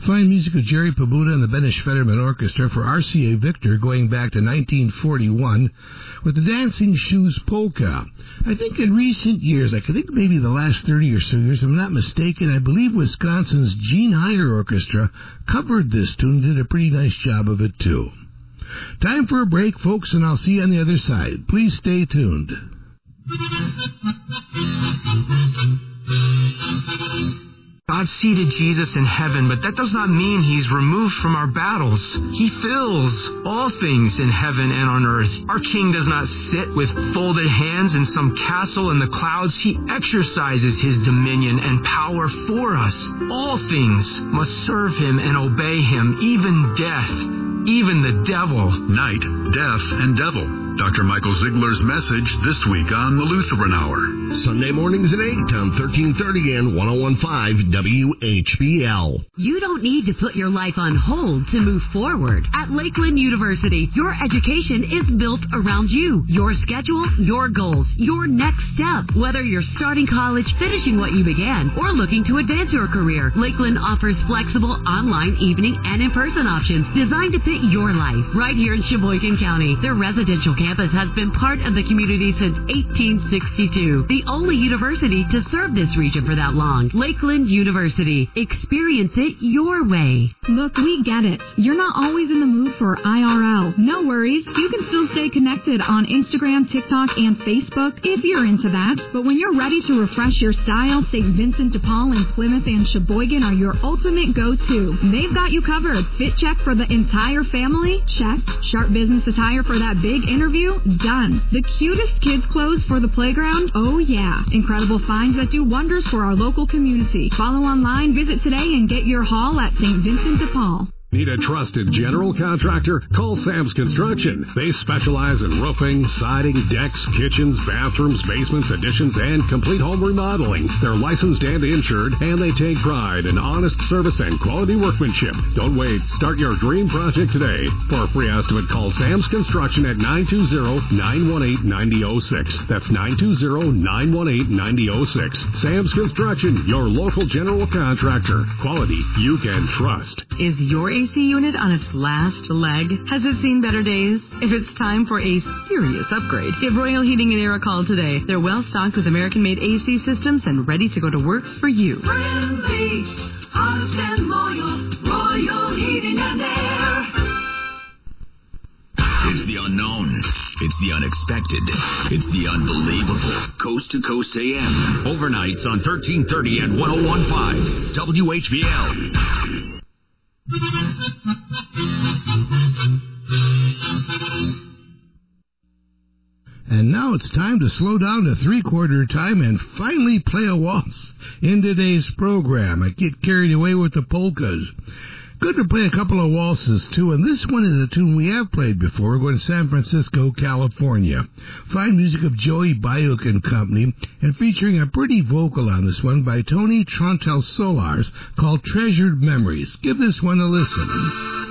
Fine music of Jerry Pabuda and the Benish Fetterman Orchestra for RCA Victor going back to 1941 with the Dancing Shoes Polka. I think in recent years, I think maybe the last 30 or so years, if I'm not mistaken, I believe Wisconsin's Gene Heyer Orchestra covered this tune and did a pretty nice job of it too. Time for a break, folks, and I'll see you on the other side. Please stay tuned. God seated Jesus in heaven, but that does not mean he's removed from our battles. He fills all things in heaven and on earth. Our King does not sit with folded hands in some castle in the clouds. He exercises his dominion and power for us. All things must serve him and obey him, even death, even the devil. Night, death, and devil. Dr. Michael Ziegler's message this week on the Lutheran Hour. Sunday mornings at 8 on 1330 and 101.5 WHBL. You don't need to put your life on hold to move forward. At Lakeland University, your education is built around you, your schedule, your goals, your next step. Whether you're starting college, finishing what you began, or looking to advance your career, Lakeland offers flexible online, evening, and in-person options designed to fit your life. Right here in Sheboygan County, their residential campus has been part of the community since 1862. The only university to serve this region for that long. Lakeland University. Experience it your way. Look, we get it. You're not always in the mood for IRL. No worries. You can still stay connected on Instagram, TikTok, and Facebook if you're into that. But when you're ready to refresh your style, St. Vincent de Paul and Plymouth and Sheboygan are your ultimate go-to. They've got you covered. Fit check for the entire family? Check. Sharp business attire for that big interview? Done. The cutest kids' clothes for the playground? Oh yeah. Incredible finds that do wonders for our local community. Follow online, visit today, and get your haul at St. Vincent de Paul. Need a trusted general contractor? Call Sam's Construction. They specialize in roofing, siding, decks, kitchens, bathrooms, basements, additions, and complete home remodeling. They're licensed and insured, and they take pride in honest service and quality workmanship. Don't wait. Start your dream project today. For a free estimate, call Sam's Construction at 920-918-9006. That's 920-918-9006. Sam's Construction, your local general contractor. Quality you can trust. Is your AC unit on its last leg? Has it seen better days? If it's time for a serious upgrade, give Royal Heating and Air a call today. They're well stocked with American-made AC systems and ready to go to work for you. Friendly, honest and loyal, Royal Heating and Air. It's the unknown. It's the unexpected. It's the unbelievable. Coast to Coast AM. Overnights on 1330 and 101.5 WHBL. And now it's time to slow down to three-quarter time and finally play a waltz in today's program. I get carried away with the polkas. Good to play a couple of waltzes, too, and this one is a tune we have played before. We're going to San Francisco, California. Fine music of Joey Bayuk and Company, and featuring a pretty vocal on this one by Tony Trontel Solars called Treasured Memories. Give this one a listen.